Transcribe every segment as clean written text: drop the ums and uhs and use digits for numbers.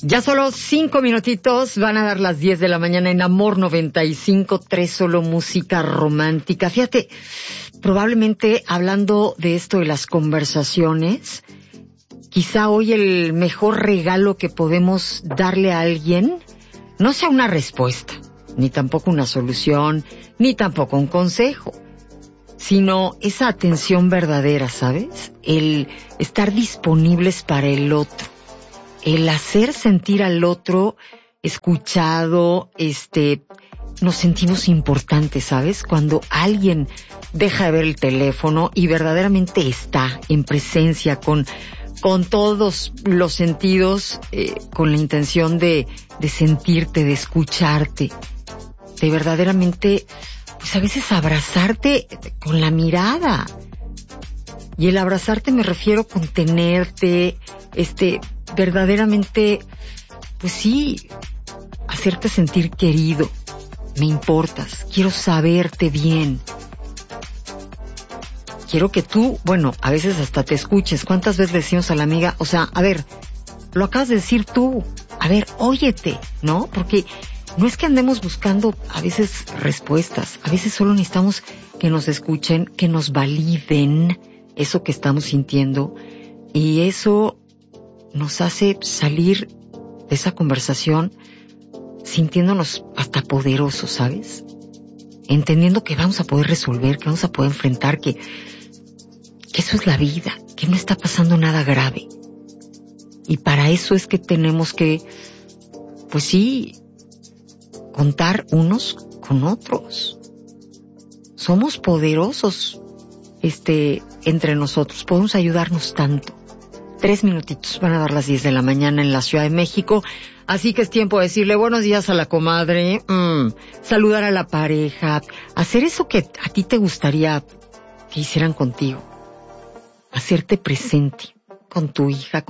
Ya solo 5 minutitos, van a dar las 10 de la mañana en Amor 95.3, solo música romántica. Fíjate, probablemente hablando de esto de las conversaciones, quizá hoy el mejor regalo que podemos darle a alguien no sea una respuesta, ni tampoco una solución, ni tampoco un consejo, sino esa atención verdadera, ¿sabes? El estar disponibles para el otro. El hacer sentir al otro escuchado, nos sentimos importantes, ¿sabes? Cuando alguien deja de ver el teléfono y verdaderamente está en presencia con todos los sentidos, con la intención de sentirte, de escucharte, de verdaderamente, pues a veces abrazarte con la mirada. Y el abrazarte me refiero con tenerte, verdaderamente, pues sí, hacerte sentir querido, me importas, quiero saberte bien. Quiero que tú, bueno, a veces hasta te escuches. ¿Cuántas veces le decimos a la amiga, o sea, a ver, lo acabas de decir tú, a ver, óyete, ¿no? Porque no es que andemos buscando a veces respuestas, a veces solo necesitamos que nos escuchen, que nos validen eso que estamos sintiendo, y eso nos hace salir de esa conversación sintiéndonos hasta poderosos, ¿sabes? Entendiendo que vamos a poder resolver, que vamos a poder enfrentar, que eso es la vida, que no está pasando nada grave. Y para eso es que tenemos que, pues sí, contar unos con otros. Somos poderosos, entre nosotros, podemos ayudarnos tanto. 3 minutitos, van a dar las 10 de la mañana en la Ciudad de México, así que es tiempo de decirle buenos días a la comadre, saludar a la pareja, hacer eso que a ti te gustaría que hicieran contigo, hacerte presente con tu hija,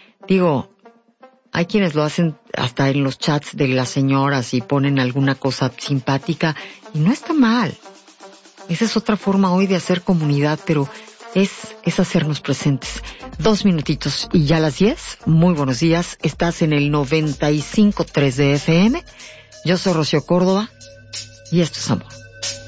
hay quienes lo hacen hasta en los chats de las señoras y ponen alguna cosa simpática, y no está mal. Esa es otra forma hoy de hacer comunidad, pero es hacernos presentes. 2 minutitos y ya las 10. Muy buenos días. Estás en el 95.3 de FM. Yo soy Rocío Córdoba y esto es Amor.